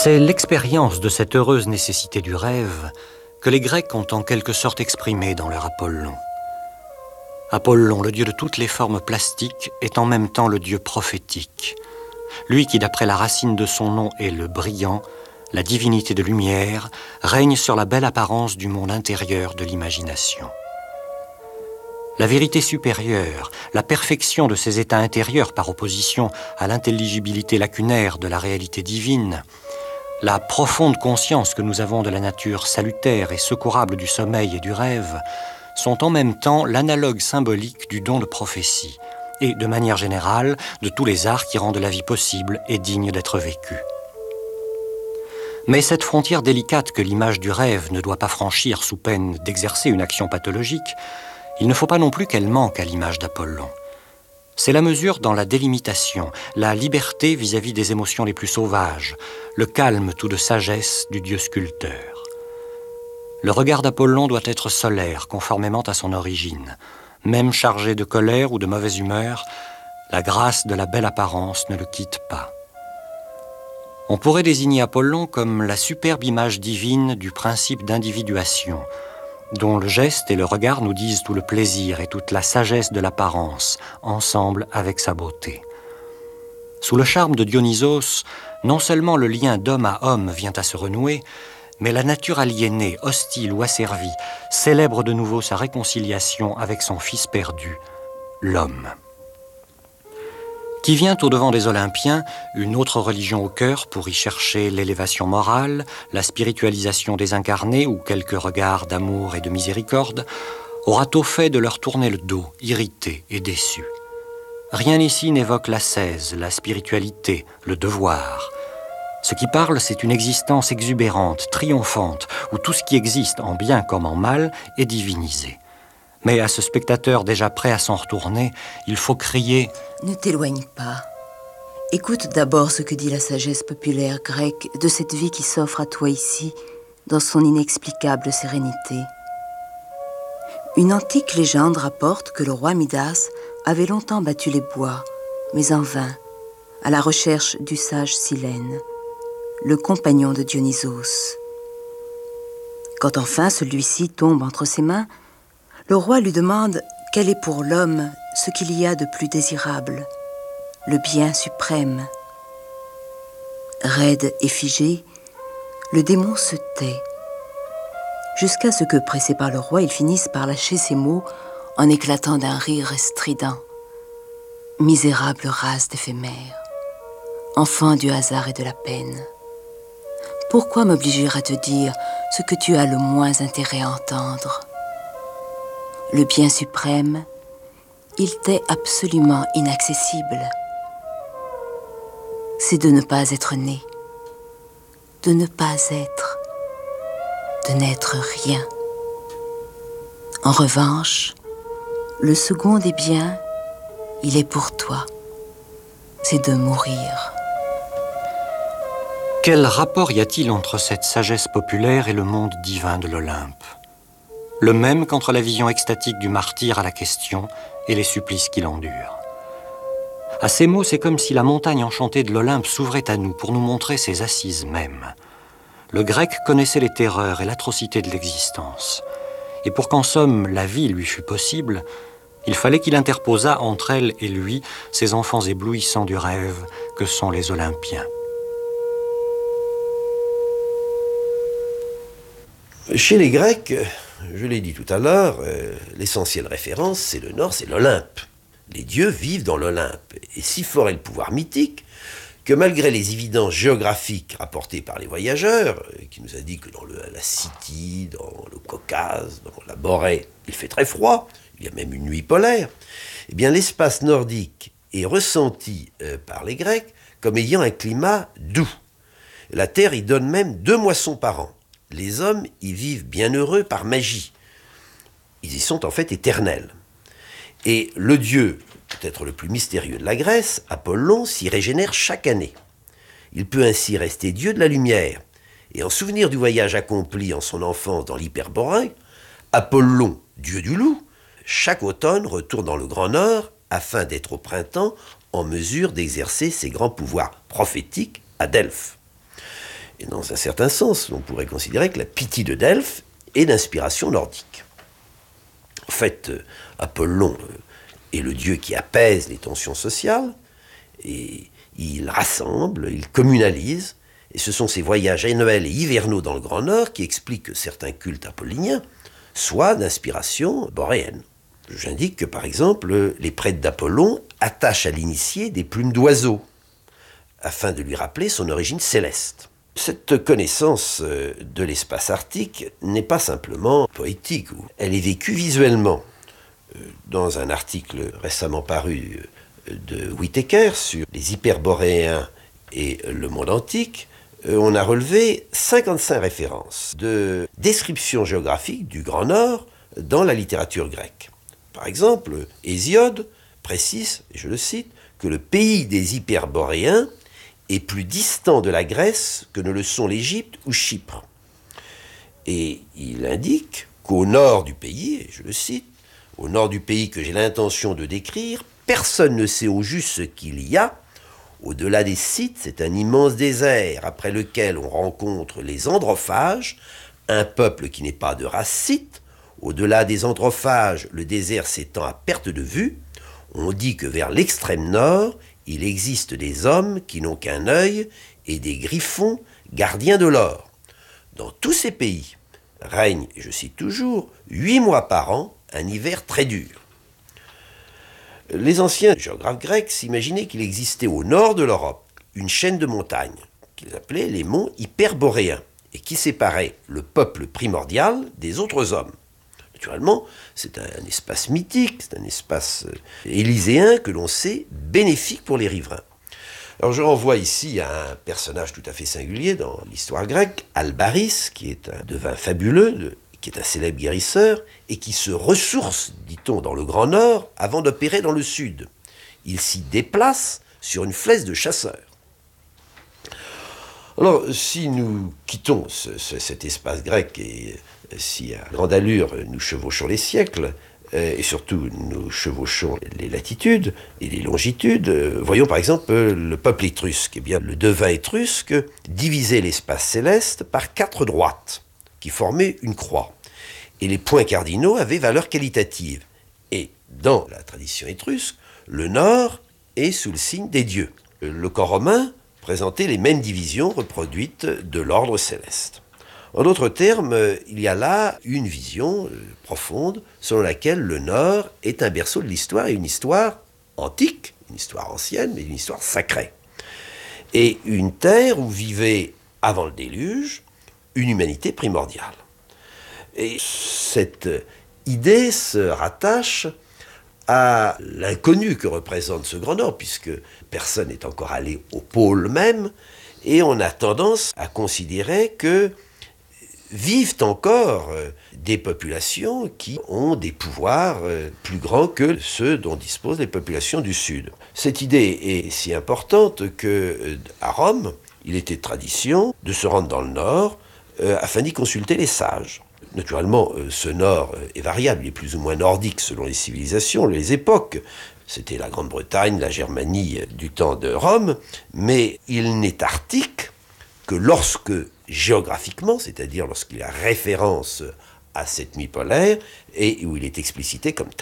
C'est l'expérience de cette heureuse nécessité du rêve que les Grecs ont en quelque sorte exprimée dans leur Apollon. Apollon, le dieu de toutes les formes plastiques, est en même temps le dieu prophétique. Lui qui, d'après la racine de son nom, est le brillant, la divinité de lumière, règne sur la belle apparence du monde intérieur de l'imagination. La vérité supérieure, la perfection de ces états intérieurs par opposition à l'intelligibilité lacunaire de la réalité divine, la profonde conscience que nous avons de la nature salutaire et secourable du sommeil et du rêve, sont en même temps l'analogue symbolique du don de prophétie et, de manière générale, de tous les arts qui rendent la vie possible et digne d'être vécue. Mais cette frontière délicate que l'image du rêve ne doit pas franchir sous peine d'exercer une action pathologique, il ne faut pas non plus qu'elle manque à l'image d'Apollon. C'est la mesure dans la délimitation, la liberté vis-à-vis des émotions les plus sauvages, le calme tout de sagesse du dieu sculpteur. Le regard d'Apollon doit être solaire, conformément à son origine. Même chargé de colère ou de mauvaise humeur, la grâce de la belle apparence ne le quitte pas. On pourrait désigner Apollon comme la superbe image divine du principe d'individuation, dont le geste et le regard nous disent tout le plaisir et toute la sagesse de l'apparence, ensemble avec sa beauté. Sous le charme de Dionysos, non seulement le lien d'homme à homme vient à se renouer, mais la nature aliénée, hostile ou asservie, célèbre de nouveau sa réconciliation avec son fils perdu, l'homme. Qui vient au-devant des Olympiens, une autre religion au cœur pour y chercher l'élévation morale, la spiritualisation des incarnés ou quelques regards d'amour et de miséricorde, aura tôt fait de leur tourner le dos, irrité et déçu. Rien ici n'évoque l'ascèse, la spiritualité, le devoir. Ce qui parle, c'est une existence exubérante, triomphante, où tout ce qui existe, en bien comme en mal, est divinisé. Mais à ce spectateur déjà prêt à s'en retourner, il faut crier « Ne t'éloigne pas. Écoute d'abord ce que dit la sagesse populaire grecque de cette vie qui s'offre à toi ici, dans son inexplicable sérénité. Une antique légende rapporte que le roi Midas avait longtemps battu les bois, mais en vain, à la recherche du sage Silène, le compagnon de Dionysos. Quand enfin celui-ci tombe entre ses mains, le roi lui demande quel est pour l'homme ce qu'il y a de plus désirable, le bien suprême. Raide et figé, le démon se tait, jusqu'à ce que, pressé par le roi, il finisse par lâcher ses mots en éclatant d'un rire strident. Misérable race d'éphémère, enfant du hasard et de la peine, pourquoi m'obliger à te dire ce que tu as le moins intérêt à entendre ? Le bien suprême, il t'est absolument inaccessible. C'est de ne pas être né, de ne pas être, de n'être rien. En revanche, le second des biens, il est pour toi, c'est de mourir. » Quel rapport y a-t-il entre cette sagesse populaire et le monde divin de l'Olympe ? Le même qu'entre la vision extatique du martyr à la question et les supplices qu'il endure. À ces mots, c'est comme si la montagne enchantée de l'Olympe s'ouvrait à nous pour nous montrer ses assises mêmes. Le grec connaissait les terreurs et l'atrocité de l'existence. Et pour qu'en somme la vie lui fût possible, il fallait qu'il interposât entre elle et lui ces enfants éblouissants du rêve que sont les Olympiens. Chez les Grecs, je l'ai dit tout à l'heure, l'essentielle référence, c'est le Nord, c'est l'Olympe. Les dieux vivent dans l'Olympe. Et si fort est le pouvoir mythique que malgré les évidences géographiques rapportées par les voyageurs, qui nous indiquent que dans la Scythie, dans le Caucase, dans la Borée, il fait très froid, il y a même une nuit polaire, eh bien l'espace nordique est ressenti par les Grecs comme ayant un climat doux. La terre y donne même 2 moissons par an. Les hommes y vivent bien heureux par magie. Ils y sont en fait éternels. Et le dieu, peut-être le plus mystérieux de la Grèce, Apollon, s'y régénère chaque année. Il peut ainsi rester dieu de la lumière. Et en souvenir du voyage accompli en son enfance dans l'Hyperborée, Apollon, dieu du loup, chaque automne retourne dans le Grand Nord afin d'être au printemps en mesure d'exercer ses grands pouvoirs prophétiques à Delphes. Et dans un certain sens, on pourrait considérer que la Pythie de Delphes est d'inspiration nordique. En fait, Apollon est le dieu qui apaise les tensions sociales, et il rassemble, il communalise, et ce sont ces voyages annuels et hivernaux dans le Grand Nord qui expliquent que certains cultes apolliniens soient d'inspiration boréenne. J'indique que, par exemple, les prêtres d'Apollon attachent à l'initié des plumes d'oiseaux, afin de lui rappeler son origine céleste. Cette connaissance de l'espace arctique n'est pas simplement poétique, elle est vécue visuellement. Dans un article récemment paru de Whittaker sur les hyperboréens et le monde antique, on a relevé 55 références de descriptions géographiques du Grand Nord dans la littérature grecque. Par exemple, Hésiode précise, et je le cite, que le pays des hyperboréens est plus distant de la Grèce que ne le sont l'Égypte ou Chypre. Et il indique qu'au nord du pays, et je le cite, au nord du pays que j'ai l'intention de décrire, personne ne sait au juste ce qu'il y a. Au-delà des Scythes, c'est un immense désert après lequel on rencontre les androphages, un peuple qui n'est pas de race scythe. Au-delà des androphages, le désert s'étend à perte de vue. On dit que vers l'extrême nord, il existe des hommes qui n'ont qu'un œil et des griffons gardiens de l'or. Dans tous ces pays règne, je cite toujours, 8 mois par an, un hiver très dur. Les anciens géographes grecs s'imaginaient qu'il existait au nord de l'Europe une chaîne de montagnes qu'ils appelaient les monts hyperboréens et qui séparait le peuple primordial des autres hommes. Naturellement, c'est un espace mythique, c'est un espace élyséen que l'on sait bénéfique pour les riverains. Alors je renvoie ici à un personnage tout à fait singulier dans l'histoire grecque, Albaris, qui est un devin fabuleux, qui est un célèbre guérisseur, et qui se ressource, dit-on, dans le Grand Nord avant d'opérer dans le Sud. Il s'y déplace sur une flèche de chasseur. Alors, si nous quittons cet espace grec et si à grande allure nous chevauchons les siècles, et surtout nous chevauchons les latitudes et les longitudes, voyons par exemple le peuple étrusque. Eh bien, le devin étrusque divisait l'espace céleste par 4 droites qui formaient une croix. Et les points cardinaux avaient valeur qualitative. Et dans la tradition étrusque, le nord est sous le signe des dieux. Le corps romain présentait les mêmes divisions reproduites de l'ordre céleste. En d'autres termes, il y a là une vision profonde selon laquelle le Nord est un berceau de l'histoire et une histoire antique, une histoire ancienne, mais une histoire sacrée. Et une terre où vivait, avant le déluge, une humanité primordiale. Et cette idée se rattache à l'inconnu que représente ce Grand Nord, puisque personne n'est encore allé au pôle même, et on a tendance à considérer que vivent encore des populations qui ont des pouvoirs plus grands que ceux dont disposent les populations du Sud. Cette idée est si importante qu'à Rome, il était tradition de se rendre dans le Nord afin d'y consulter les sages. Naturellement, ce Nord est variable, il est plus ou moins nordique selon les civilisations, les époques. C'était la Grande-Bretagne, la Germanie du temps de Rome, mais il n'est arctique que lorsque, géographiquement, c'est-à-dire lorsqu'il y a référence à cette nuit polaire, et où il est explicité comme tel.